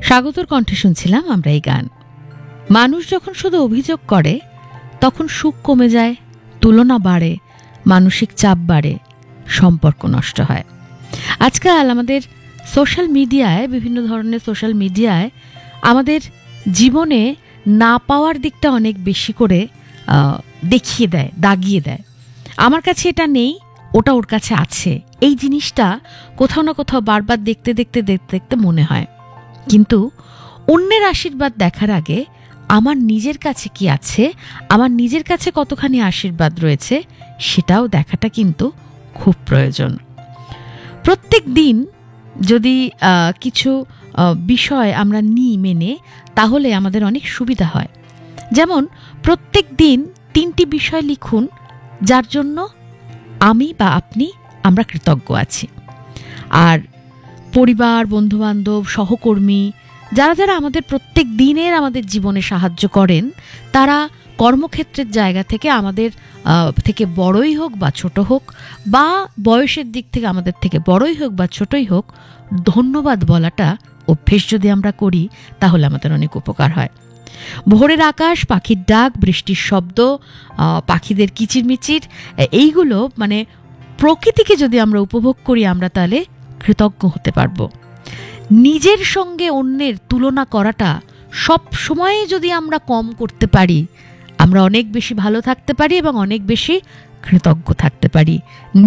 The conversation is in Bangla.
স্বাগতর কণ্ঠে শুনছিলাম আমরা এই গান। মানুষ যখন শুধু অভিযোগ করে তখন সুখ কমে যায়, তুলনা বাড়ে, মানসিক চাপ বাড়ে, সম্পর্ক নষ্ট হয়। আজকাল আমাদের সোশ্যাল মিডিয়ায়, বিভিন্ন ধরনের সোশ্যাল মিডিয়ায় আমাদের জীবনে না পাওয়ার দিকটা অনেক বেশি করে দেখিয়ে দেয়, দাগিয়ে দেয়। আমার কাছে এটা নেই, ওটা ওর কাছে আছে, এই জিনিসটা কোথাও না কোথাও বারবার দেখতে দেখতে দেখতে দেখতে মনে হয়। কিন্তু অন্যের আশীর্বাদ দেখার আগে আমার নিজের কাছে কি আছে, আমার নিজের কাছে কতখানি আশীর্বাদ রয়েছে, সেটাও দেখাটা কিন্তু খুব প্রয়োজন। প্রত্যেক দিন যদি কিছু বিষয় আমরা নিই মেনে, তাহলে আমাদের অনেক সুবিধা হয়। যেমন প্রত্যেক দিন 3টি বিষয় লিখুন যার জন্য আমি বা আপনি আমরা কৃতজ্ঞ আছি। আর পরিবার, বন্ধুবান্ধব, সহকর্মী, যারা যারা আমাদের প্রত্যেক দিনের আমাদের জীবনে সাহায্য করেন, তারা কর্মক্ষেত্রের জায়গা থেকে আমাদের থেকে বড়ই হোক বা ছোট হোক, বা বয়সের দিক থেকে আমাদের থেকে বড়ই হোক বা ছোটই হোক, ধন্যবাদ বলাটা অভ্যেস যদি আমরা করি, তাহলে আমাদের অনেক উপকার হয়। ভোরের আকাশ, পাখির ডাক, বৃষ্টির শব্দ, পাখিদের কিচিরমিচির, এইগুলো মানে প্রকৃতিকে যদি আমরা উপভোগ করি, আমরা তাহলে কৃতজ্ঞ হতে পারবো। নিজের সঙ্গে অন্যের তুলনা করাটা সব সময়ে যদি আমরা কম করতে পারি, আমরা অনেক বেশি ভালো থাকতে পারি এবং অনেক বেশি কৃতজ্ঞ থাকতে পারি।